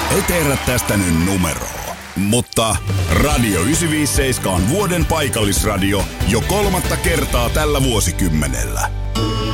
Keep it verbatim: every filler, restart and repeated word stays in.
et erä tästä nyt numeroa. Mutta Radio yhdeksänsataaviisikymmentäseitsemän on vuoden paikallisradio jo kolmatta kertaa tällä vuosikymmenellä.